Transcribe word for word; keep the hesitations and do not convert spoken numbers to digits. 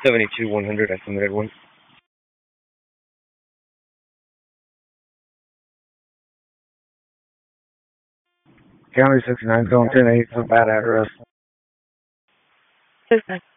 seventy-two one hundred, I submitted one. County sixty-nine, zone ten eight, it's a bad address. Okay.